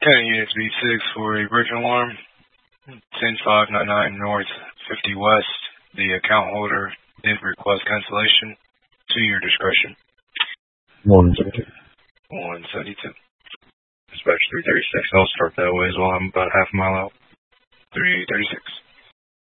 Units B6 for a break alarm, 10599 North 50 West. The account holder did request cancellation. To your discretion. 172. 172. Dispatch 336. I'll start that way as well. I'm about half a mile out. 336.